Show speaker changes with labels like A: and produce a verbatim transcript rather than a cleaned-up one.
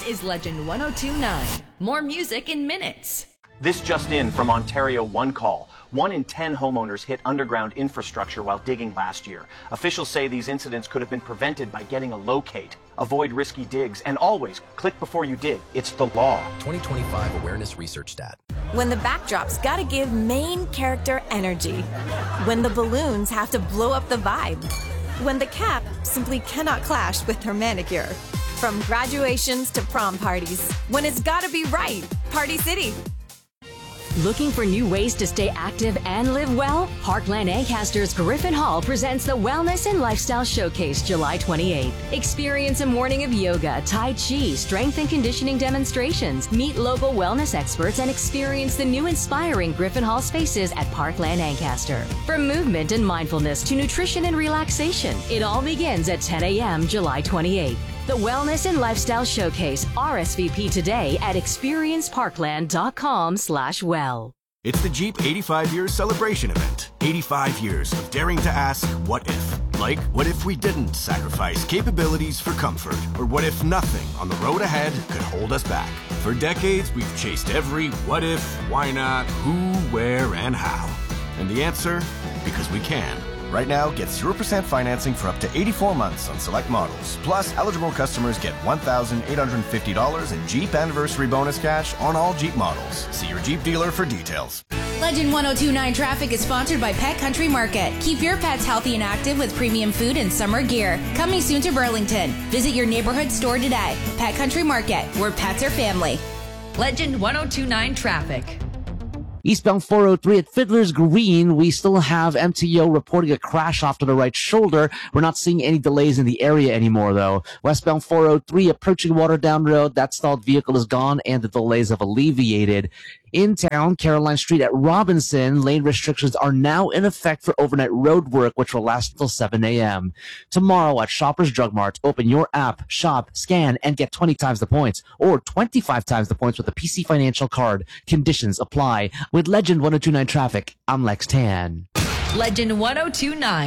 A: is Legend one oh two point nine. More music in minutes.
B: This just in from Ontario One Call. One in ten homeowners hit underground infrastructure while digging last year. Officials say these incidents could have been prevented by getting a locate. Avoid risky digs and always click before you dig. It's the law.
C: twenty twenty-five Awareness Research Stat.
D: When the backdrop's gotta give main character energy. When the balloons have to blow up the vibe. When the cap simply cannot clash with her manicure. From graduations to prom parties. When it's gotta be right. Party City.
A: Looking for new ways to stay active and live well? Parkland Ancaster's Griffin Hall presents the Wellness and Lifestyle Showcase July twenty-eighth. Experience a morning of yoga, Tai Chi, strength and conditioning demonstrations. Meet local wellness experts and experience the new inspiring Griffin Hall spaces at Parkland Ancaster. From movement and mindfulness to nutrition and relaxation, it all begins at ten a.m. July twenty-eighth. The Wellness and Lifestyle Showcase. R S V P today at experienceparkland.com slash well.
E: It's the Jeep eighty-five years celebration event. eighty-five years of daring to ask, what if? Like, what if we didn't sacrifice capabilities for comfort? Or what if nothing on the road ahead could hold us back? For decades, we've chased every what if, why not, who, where, and how. And the answer? Because we can.
F: Right now, get zero percent financing for up to eighty-four months on select models. Plus, eligible customers get one thousand eight hundred fifty dollars in Jeep Anniversary Bonus cash on all Jeep models. See your Jeep dealer for details.
G: Legend one oh two point nine Traffic is sponsored by Pet Country Market. Keep your pets healthy and active with premium food and summer gear. Coming soon to Burlington. Visit your neighborhood store today. Pet Country Market, where pets are family.
A: Legend one oh two point nine Traffic.
H: Eastbound four oh three at Fiddler's Green, we still have M T O reporting a crash off to the right shoulder. We're not seeing any delays in the area anymore, though. Westbound four oh three approaching Waterdown Road, that stalled vehicle is gone and the delays have alleviated. In town, Caroline Street at Robinson, lane restrictions are now in effect for overnight road work, which will last until seven a.m. Tomorrow at Shoppers Drug Mart, open your app, shop, scan, and get twenty times the points, or twenty-five times the points with a P C Financial card. Conditions apply. With Legend one oh two point nine Traffic, I'm Lex Tan.
A: Legend one oh two point nine.